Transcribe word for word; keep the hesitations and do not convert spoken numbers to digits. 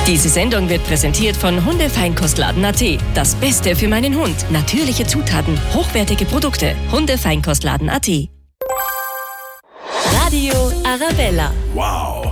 Diese Sendung wird präsentiert von Hundefeinkostladen Punkt a t. Das Beste für meinen Hund. Natürliche Zutaten, hochwertige Produkte. Hundefeinkostladen Punkt a t. Radio Arabella. Wow.